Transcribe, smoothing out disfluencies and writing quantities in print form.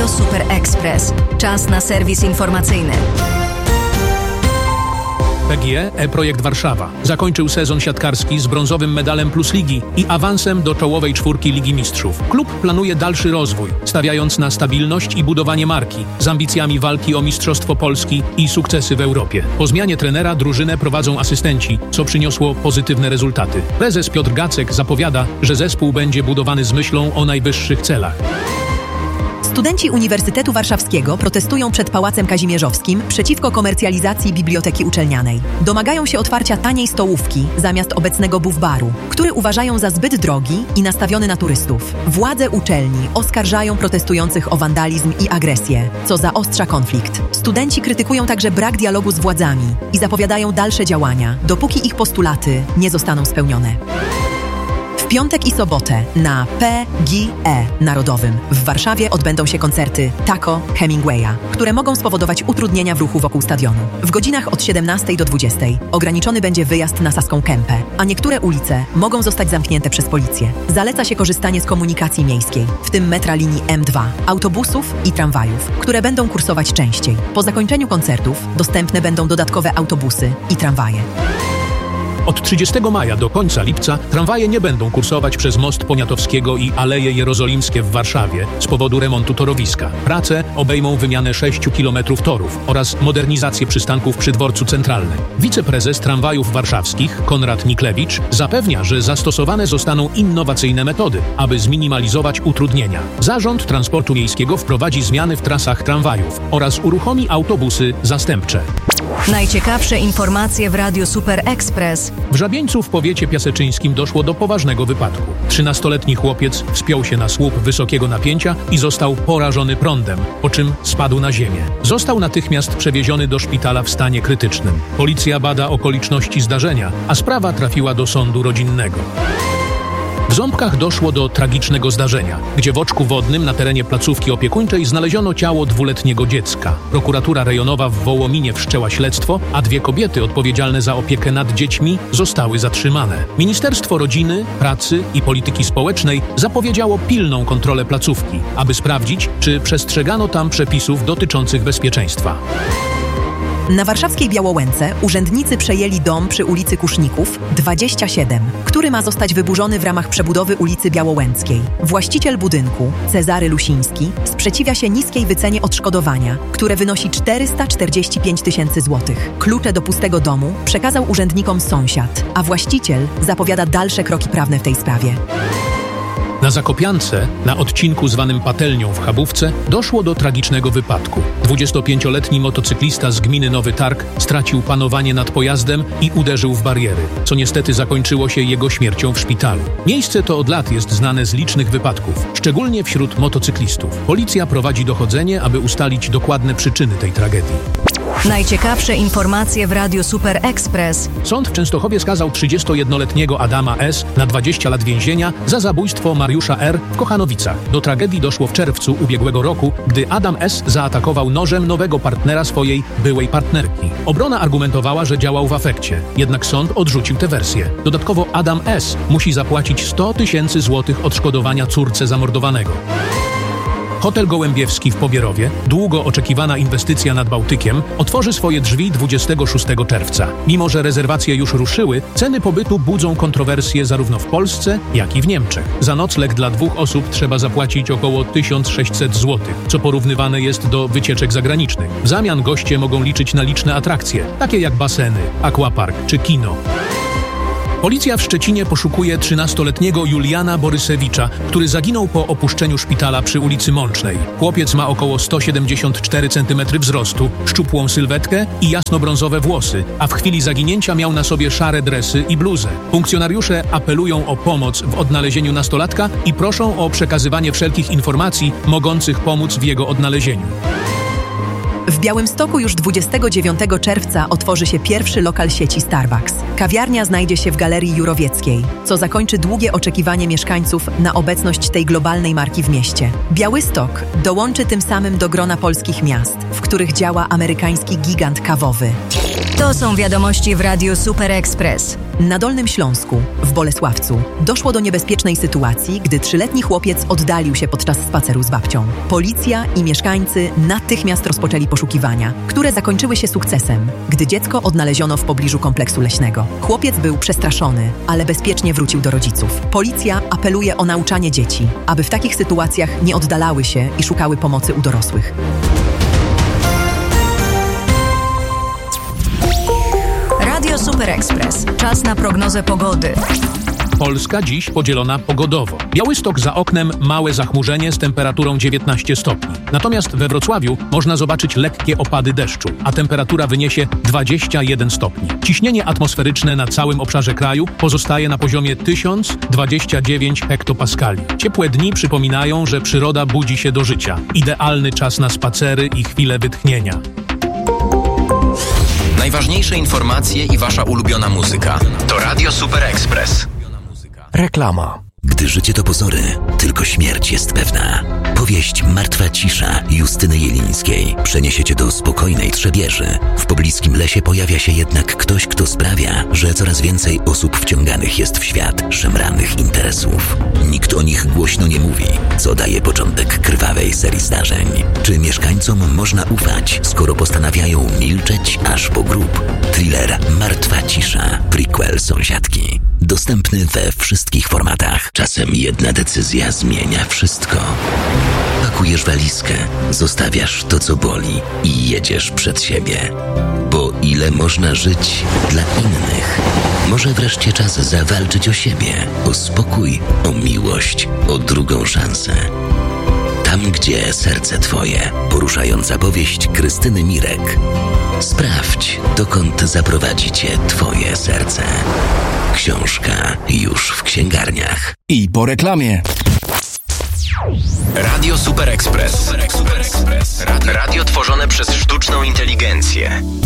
Radio Super Express. Czas na serwis informacyjny. PGE E-Projekt Warszawa zakończył sezon siatkarski z brązowym medalem Plus Ligi i awansem do czołowej czwórki Ligi Mistrzów. Klub planuje dalszy rozwój, stawiając na stabilność i budowanie marki, z ambicjami walki o Mistrzostwo Polski i sukcesy w Europie. Po zmianie trenera drużynę prowadzą asystenci, co przyniosło pozytywne rezultaty. Prezes Piotr Gacek zapowiada, że zespół będzie budowany z myślą o najwyższych celach. Studenci Uniwersytetu Warszawskiego protestują przed Pałacem Kazimierzowskim przeciwko komercjalizacji biblioteki uczelnianej. Domagają się otwarcia taniej stołówki zamiast obecnego buff-baru, który uważają za zbyt drogi i nastawiony na turystów. Władze uczelni oskarżają protestujących o wandalizm i agresję, co zaostrza konflikt. Studenci krytykują także brak dialogu z władzami i zapowiadają dalsze działania, dopóki ich postulaty nie zostaną spełnione. W piątek i sobotę na PGE Narodowym w Warszawie odbędą się koncerty Taco Hemingwaya, które mogą spowodować utrudnienia w ruchu wokół stadionu. W godzinach od 17 do 20 ograniczony będzie wyjazd na Saską Kępę, a niektóre ulice mogą zostać zamknięte przez policję. Zaleca się korzystanie z komunikacji miejskiej, w tym metra linii M2, autobusów i tramwajów, które będą kursować częściej. Po zakończeniu koncertów dostępne będą dodatkowe autobusy i tramwaje. Od 30 maja do końca lipca tramwaje nie będą kursować przez Most Poniatowskiego i Aleje Jerozolimskie w Warszawie z powodu remontu torowiska. Prace obejmą wymianę 6 km torów oraz modernizację przystanków przy Dworcu Centralnym. Wiceprezes Tramwajów Warszawskich Konrad Niklewicz zapewnia, że zastosowane zostaną innowacyjne metody, aby zminimalizować utrudnienia. Zarząd Transportu Miejskiego wprowadzi zmiany w trasach tramwajów oraz uruchomi autobusy zastępcze. Najciekawsze informacje w Radiu Super Express. W Żabieńcu w powiecie piaseczyńskim doszło do poważnego wypadku. 13-letni chłopiec wspiął się na słup wysokiego napięcia i został porażony prądem, po czym spadł na ziemię. Został natychmiast przewieziony do szpitala w stanie krytycznym. Policja bada okoliczności zdarzenia, a sprawa trafiła do sądu rodzinnego. W Ząbkach doszło do tragicznego zdarzenia, gdzie w oczku wodnym na terenie placówki opiekuńczej znaleziono ciało 2-letniego dziecka. Prokuratura rejonowa w Wołominie wszczęła śledztwo, a 2 kobiety odpowiedzialne za opiekę nad dziećmi zostały zatrzymane. Ministerstwo Rodziny, Pracy i Polityki Społecznej zapowiedziało pilną kontrolę placówki, aby sprawdzić, czy przestrzegano tam przepisów dotyczących bezpieczeństwa. Na warszawskiej Białołęce urzędnicy przejęli dom przy ulicy Kuszników 27, który ma zostać wyburzony w ramach przebudowy ulicy Białołęckiej. Właściciel budynku, Cezary Lusiński, sprzeciwia się niskiej wycenie odszkodowania, które wynosi 445 000 złotych. Klucze do pustego domu przekazał urzędnikom sąsiad, a właściciel zapowiada dalsze kroki prawne w tej sprawie. Na Zakopiance, na odcinku zwanym Patelnią w Chabówce, doszło do tragicznego wypadku. 25-letni motocyklista z gminy Nowy Targ stracił panowanie nad pojazdem i uderzył w bariery, co niestety zakończyło się jego śmiercią w szpitalu. Miejsce to od lat jest znane z licznych wypadków, szczególnie wśród motocyklistów. Policja prowadzi dochodzenie, aby ustalić dokładne przyczyny tej tragedii. Najciekawsze informacje w Radiu Super Express. Sąd w Częstochowie skazał 31-letniego Adama S. na 20 lat więzienia za zabójstwo Mariusza R. w Kochanowicach. Do tragedii doszło w czerwcu ubiegłego roku, gdy Adam S. zaatakował nożem nowego partnera swojej byłej partnerki. Obrona argumentowała, że działał w afekcie, jednak sąd odrzucił tę wersję. Dodatkowo Adam S. musi zapłacić 100 000 złotych odszkodowania córce zamordowanego. Hotel Gołębiewski w Pobierowie, długo oczekiwana inwestycja nad Bałtykiem, otworzy swoje drzwi 26 czerwca. Mimo że rezerwacje już ruszyły, ceny pobytu budzą kontrowersje zarówno w Polsce, jak i w Niemczech. Za nocleg dla 2 osób trzeba zapłacić około 1600 zł, co porównywane jest do wycieczek zagranicznych. W zamian goście mogą liczyć na liczne atrakcje, takie jak baseny, aquapark czy kino. Policja w Szczecinie poszukuje 13-letniego Juliana Borysewicza, który zaginął po opuszczeniu szpitala przy ulicy Mącznej. Chłopiec ma około 174 cm wzrostu, szczupłą sylwetkę i jasnobrązowe włosy, a w chwili zaginięcia miał na sobie szare dresy i bluzę. Funkcjonariusze apelują o pomoc w odnalezieniu nastolatka i proszą o przekazywanie wszelkich informacji mogących pomóc w jego odnalezieniu. W Białymstoku już 29 czerwca otworzy się pierwszy lokal sieci Starbucks. Kawiarnia znajdzie się w Galerii Jurowieckiej, co zakończy długie oczekiwanie mieszkańców na obecność tej globalnej marki w mieście. Białystok dołączy tym samym do grona polskich miast, w których działa amerykański gigant kawowy. To są wiadomości w Radiu Super Express. Na Dolnym Śląsku, w Bolesławcu, doszło do niebezpiecznej sytuacji, gdy 3-letni chłopiec oddalił się podczas spaceru z babcią. Policja i mieszkańcy natychmiast rozpoczęli poszukiwania, które zakończyły się sukcesem, gdy dziecko odnaleziono w pobliżu kompleksu leśnego. Chłopiec był przestraszony, ale bezpiecznie wrócił do rodziców. Policja apeluje o nauczanie dzieci, aby w takich sytuacjach nie oddalały się i szukały pomocy u dorosłych. Radio Super Express. Czas na prognozę pogody. Polska dziś podzielona pogodowo. Białystok za oknem małe zachmurzenie z temperaturą 19 stopni. Natomiast we Wrocławiu można zobaczyć lekkie opady deszczu, a temperatura wyniesie 21 stopni. Ciśnienie atmosferyczne na całym obszarze kraju pozostaje na poziomie 1029 hektopaskali. Ciepłe dni przypominają, że przyroda budzi się do życia. Idealny czas na spacery i chwilę wytchnienia. Najważniejsze informacje i wasza ulubiona muzyka to Radio Super Express. Reklama. Gdy życie to pozory, tylko śmierć jest pewna. Powieść Martwa cisza Justyny Jelińskiej przeniesie cię do spokojnej Trzebieży. W pobliskim lesie pojawia się jednak ktoś, kto sprawia, że coraz więcej osób wciąganych jest w świat szemranych interesów. Nikt o nich głośno nie mówi, co daje początek krwawej serii zdarzeń. Czy mieszkańcom można ufać, skoro postanawiają milczeć aż po grób? Thriller Martwa cisza, prequel Sąsiadki. Dostępny we wszystkich formatach. Czasem jedna decyzja zmienia wszystko. Pakujesz walizkę, zostawiasz to, co boli i jedziesz przed siebie. Bo ile można żyć dla innych? Może wreszcie czas zawalczyć o siebie, o spokój, o miłość, o drugą szansę. Tam, gdzie serce twoje. Poruszająca powieść Krystyny Mirek. Sprawdź, dokąd zaprowadzi cię twoje serce. Książka już w księgarniach. I po reklamie. Radio Super Express. Radio tworzone przez sztuczną inteligencję.